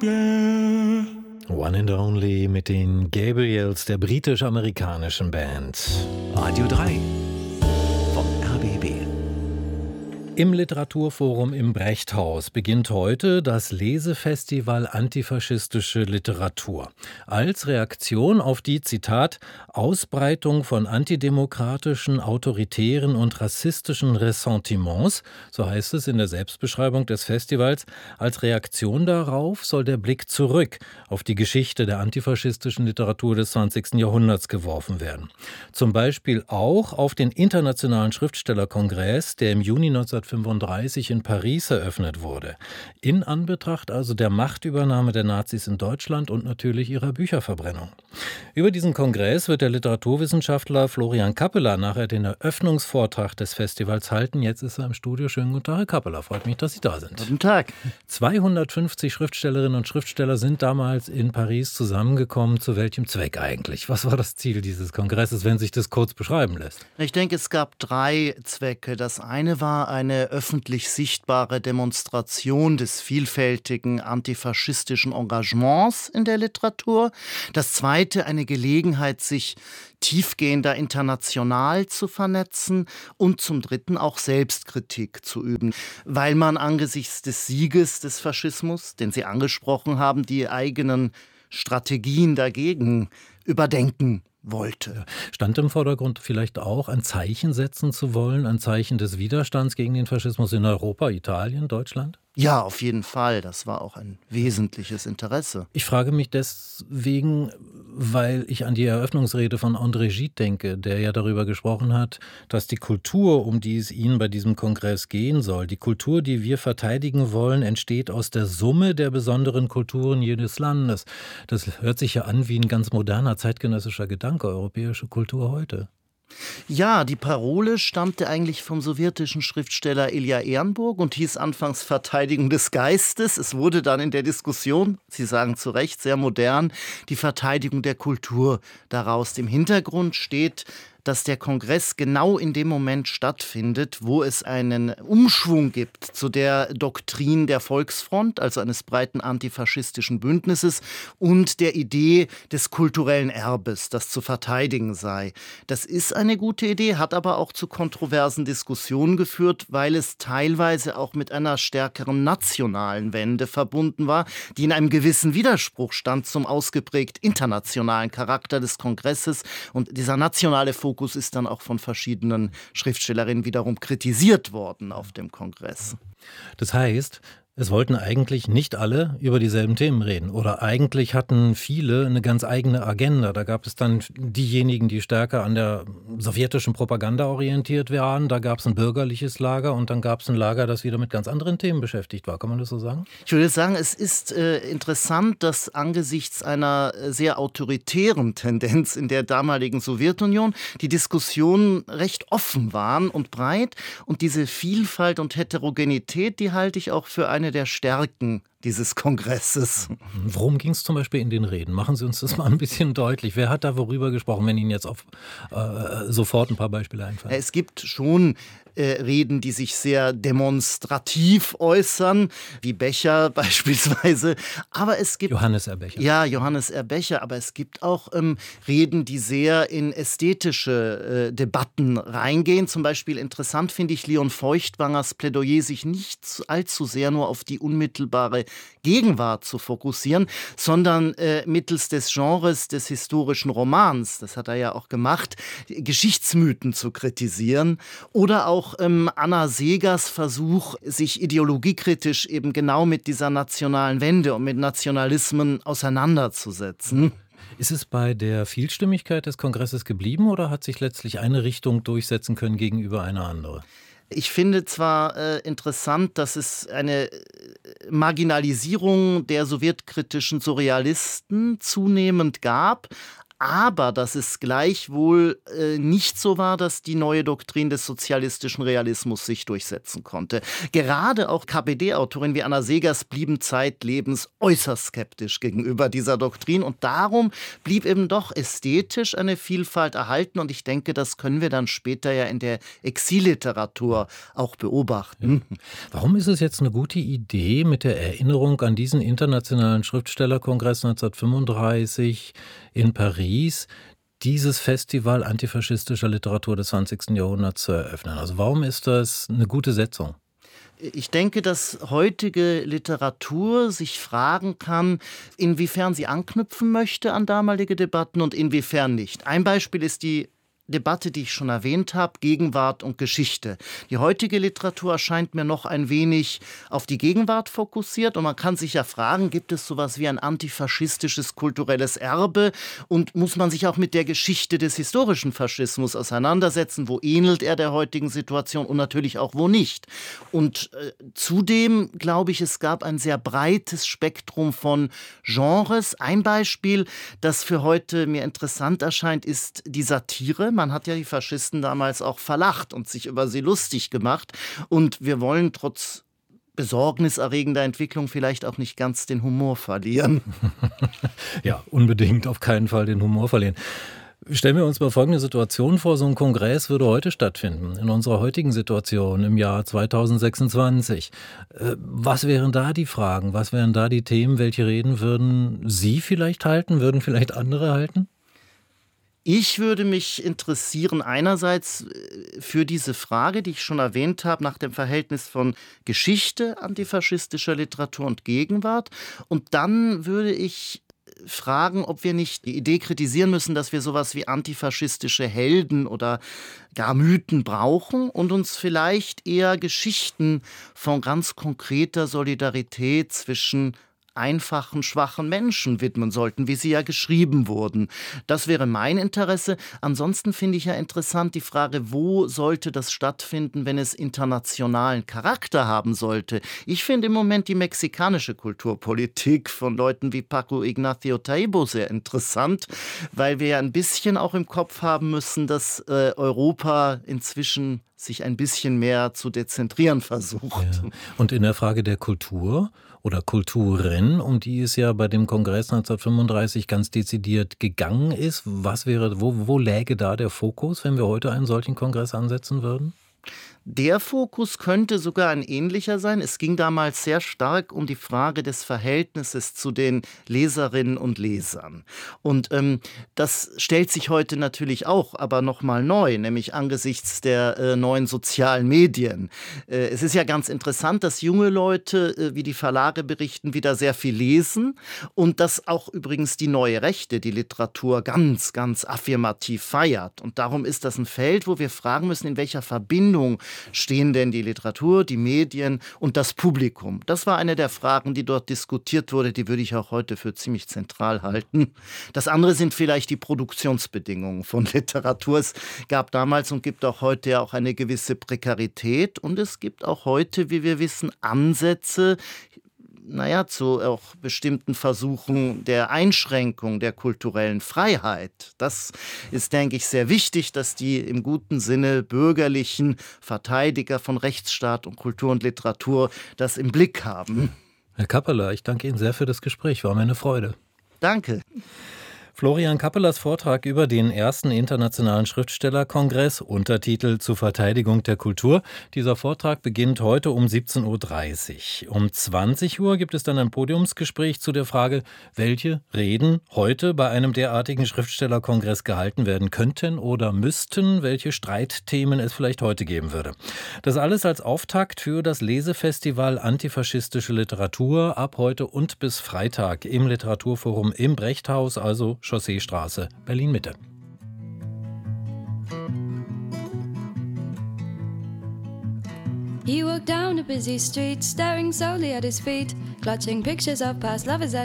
One and Only mit den Gabriels der britisch-amerikanischen Band. Radio 3 vom RBB. Im Literaturforum im Brechthaus beginnt heute das Lesefestival Antifaschistische Literatur. Als Reaktion auf die, Zitat, Ausbreitung von antidemokratischen, autoritären und rassistischen Ressentiments, so heißt es in der Selbstbeschreibung des Festivals, als Reaktion darauf soll der Blick zurück auf die Geschichte der antifaschistischen Literatur des 20. Jahrhunderts geworfen werden. Zum Beispiel auch auf den Internationalen Schriftstellerkongress, der im Juni 1935 in Paris eröffnet wurde. In Anbetracht also der Machtübernahme der Nazis in Deutschland und natürlich ihrer Bücherverbrennung. Über diesen Kongress wird der Literaturwissenschaftler Florian Kappeler nachher den Eröffnungsvortrag des Festivals halten. Jetzt ist er im Studio. Schönen guten Tag, Herr Kappeler. Freut mich, dass Sie da sind. Guten Tag. 250 Schriftstellerinnen und Schriftsteller sind damals in Paris zusammengekommen. Zu welchem Zweck eigentlich? Was war das Ziel dieses Kongresses, wenn sich das kurz beschreiben lässt? Ich denke, es gab 3 Zwecke. Das eine war eine öffentlich sichtbare Demonstration des vielfältigen antifaschistischen Engagements in der Literatur. Das zweite, eine Gelegenheit, sich tiefgehender international zu vernetzen und zum dritten auch Selbstkritik zu üben, weil man angesichts des Sieges des Faschismus, den Sie angesprochen haben, die eigenen Strategien dagegen überdenken wollte. Stand im Vordergrund vielleicht auch, ein Zeichen setzen zu wollen, ein Zeichen des Widerstands gegen den Faschismus in Europa, Italien, Deutschland? Ja, auf jeden Fall. Das war auch ein wesentliches Interesse. Ich frage mich deswegen, weil ich an die Eröffnungsrede von André Gide denke, der ja darüber gesprochen hat, dass die Kultur, um die es Ihnen bei diesem Kongress gehen soll, die Kultur, die wir verteidigen wollen, entsteht aus der Summe der besonderen Kulturen jedes Landes. Das hört sich ja an wie ein ganz moderner zeitgenössischer Gedanke, europäische Kultur heute. Ja, die Parole stammte eigentlich vom sowjetischen Schriftsteller Ilja Ehrenburg und hieß anfangs Verteidigung des Geistes. Es wurde dann in der Diskussion, Sie sagen zu Recht, sehr modern, die Verteidigung der Kultur daraus. Im Hintergrund steht, dass der Kongress genau in dem Moment stattfindet, wo es einen Umschwung gibt zu der Doktrin der Volksfront, also eines breiten antifaschistischen Bündnisses und der Idee des kulturellen Erbes, das zu verteidigen sei. Das ist eine gute Idee, hat aber auch zu kontroversen Diskussionen geführt, weil es teilweise auch mit einer stärkeren nationalen Wende verbunden war, die in einem gewissen Widerspruch stand zum ausgeprägt internationalen Charakter des Kongresses. Und dieser nationale Fokus ist dann auch von verschiedenen Schriftstellerinnen wiederum kritisiert worden auf dem Kongress. Das heißt, es wollten eigentlich nicht alle über dieselben Themen reden. Oder eigentlich hatten viele eine ganz eigene Agenda. Da gab es dann diejenigen, die stärker an der sowjetischen Propaganda orientiert waren. Da gab es ein bürgerliches Lager und dann gab es ein Lager, das wieder mit ganz anderen Themen beschäftigt war. Kann man das so sagen? Ich würde sagen, es ist interessant, dass angesichts einer sehr autoritären Tendenz in der damaligen Sowjetunion die Diskussionen recht offen waren und breit. Und diese Vielfalt und Heterogenität, die halte ich auch für eine der Stärken dieses Kongresses. Worum ging es zum Beispiel in den Reden? Machen Sie uns das mal ein bisschen deutlich. Wer hat da worüber gesprochen, wenn Ihnen jetzt sofort ein paar Beispiele einfallen? Es gibt schon Reden, die sich sehr demonstrativ äußern, wie Becher beispielsweise. Aber es gibt Johannes R. Becher. Ja, Johannes R. Becher. Aber es gibt auch Reden, die sehr in ästhetische Debatten reingehen. Zum Beispiel interessant finde ich Leon Feuchtwangers Plädoyer, sich nicht allzu sehr nur auf die unmittelbare Gegenwart zu fokussieren, sondern mittels des Genres des historischen Romans, das hat er ja auch gemacht, Geschichtsmythen zu kritisieren. Oder auch Anna Segers Versuch, sich ideologiekritisch eben genau mit dieser nationalen Wende und mit Nationalismen auseinanderzusetzen. Ist es bei der Vielstimmigkeit des Kongresses geblieben oder hat sich letztlich eine Richtung durchsetzen können gegenüber einer andere? Ich finde zwar interessant, dass es eine Marginalisierung der sowjetkritischen Surrealisten zunehmend gab, aber dass es gleichwohl nicht so war, dass die neue Doktrin des sozialistischen Realismus sich durchsetzen konnte. Gerade auch KPD-Autoren wie Anna Segers blieben zeitlebens äußerst skeptisch gegenüber dieser Doktrin und darum blieb eben doch ästhetisch eine Vielfalt erhalten und ich denke, das können wir dann später ja in der Exilliteratur auch beobachten. Ja. Warum ist es jetzt eine gute Idee, mit der Erinnerung an diesen internationalen Schriftstellerkongress 1935 in Paris dieses Festival antifaschistischer Literatur des 20. Jahrhunderts zu eröffnen? Also warum ist das eine gute Setzung? Ich denke, dass heutige Literatur sich fragen kann, inwiefern sie anknüpfen möchte an damalige Debatten und inwiefern nicht. Ein Beispiel ist die Debatte, die ich schon erwähnt habe, Gegenwart und Geschichte. Die heutige Literatur erscheint mir noch ein wenig auf die Gegenwart fokussiert und man kann sich ja fragen, gibt es sowas wie ein antifaschistisches kulturelles Erbe und muss man sich auch mit der Geschichte des historischen Faschismus auseinandersetzen, wo ähnelt er der heutigen Situation und natürlich auch wo nicht. Und zudem glaube ich, es gab ein sehr breites Spektrum von Genres. Ein Beispiel, das für heute mir interessant erscheint, ist die Satire. Man hat ja die Faschisten damals auch verlacht und sich über sie lustig gemacht. Und wir wollen trotz besorgniserregender Entwicklung vielleicht auch nicht ganz den Humor verlieren. Ja, unbedingt auf keinen Fall den Humor verlieren. Stellen wir uns mal folgende Situation vor, so ein Kongress würde heute stattfinden, in unserer heutigen Situation im Jahr 2026. Was wären da die Fragen, was wären da die Themen, welche Reden würden Sie vielleicht halten, würden vielleicht andere halten? Ich würde mich interessieren einerseits für diese Frage, die ich schon erwähnt habe, nach dem Verhältnis von Geschichte, antifaschistischer Literatur und Gegenwart. Und dann würde ich fragen, ob wir nicht die Idee kritisieren müssen, dass wir sowas wie antifaschistische Helden oder gar Mythen brauchen und uns vielleicht eher Geschichten von ganz konkreter Solidarität zwischen einfachen, schwachen Menschen widmen sollten, wie sie ja geschrieben wurden. Das wäre mein Interesse. Ansonsten finde ich ja interessant die Frage, wo sollte das stattfinden, wenn es internationalen Charakter haben sollte? Ich finde im Moment die mexikanische Kulturpolitik von Leuten wie Paco Ignacio Taibo sehr interessant, weil wir ja ein bisschen auch im Kopf haben müssen, dass Europa inzwischen sich ein bisschen mehr zu dezentrieren versucht. Ja. Und in der Frage der Kultur oder Kulturen, um die es ja bei dem Kongress 1935 ganz dezidiert gegangen ist, wo läge da der Fokus, wenn wir heute einen solchen Kongress ansetzen würden? Der Fokus könnte sogar ein ähnlicher sein. Es ging damals sehr stark um die Frage des Verhältnisses zu den Leserinnen und Lesern. Und das stellt sich heute natürlich auch, aber nochmal neu, nämlich angesichts der neuen sozialen Medien. Es ist ja ganz interessant, dass junge Leute, wie die Verlage berichten, wieder sehr viel lesen und dass auch übrigens die neue Rechte, die Literatur ganz, ganz affirmativ feiert. Und darum ist das ein Feld, wo wir fragen müssen, in welcher Verbindung stehen denn die Literatur, die Medien und das Publikum? Das war eine der Fragen, die dort diskutiert wurde, die würde ich auch heute für ziemlich zentral halten. Das andere sind vielleicht die Produktionsbedingungen von Literatur. Es gab damals und gibt auch heute ja auch eine gewisse Prekarität und es gibt auch heute, wie wir wissen, Ansätze, zu auch bestimmten Versuchen der Einschränkung der kulturellen Freiheit. Das ist, denke ich, sehr wichtig, dass die im guten Sinne bürgerlichen Verteidiger von Rechtsstaat und Kultur und Literatur das im Blick haben. Herr Kappeler, ich danke Ihnen sehr für das Gespräch, war mir eine Freude. Danke. Florian Kappelers Vortrag über den ersten internationalen Schriftstellerkongress, Untertitel zur Verteidigung der Kultur. Dieser Vortrag beginnt heute um 17.30 Uhr. Um 20 Uhr gibt es dann ein Podiumsgespräch zu der Frage, welche Reden heute bei einem derartigen Schriftstellerkongress gehalten werden könnten oder müssten, welche Streitthemen es vielleicht heute geben würde. Das alles als Auftakt für das Lesefestival Antifaschistische Literatur ab heute und bis Freitag im Literaturforum im Brechthaus, also Chausseestraße, Berlin-Mitte. He walked down a busy street, staring solely at his feet, clutching pictures of past lovers at